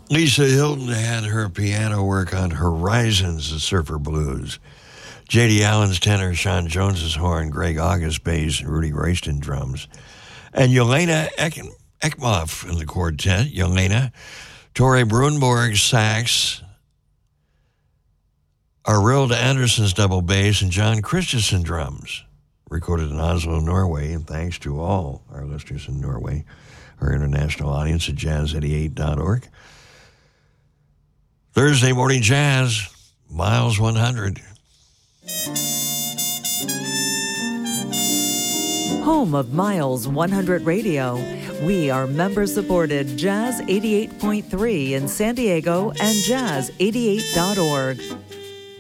Lisa Hilton had her piano work on Horizons, the Surfer Blues. J.D. Allen's tenor, Sean Jones's horn, Greg August bass, and Rudy Royston drums. And Yelena Ekmoff in the quartet. Yelena, Tore Brunborg sax, Arild Anderson's double bass, and John Christensen drums. Recorded in Oslo, Norway, and thanks to all our listeners in Norway, our international audience at jazz88.org. Thursday Morning Jazz, Miles 100. Home of Miles 100 Radio, we are member-supported Jazz 88.3 in San Diego and jazz88.org.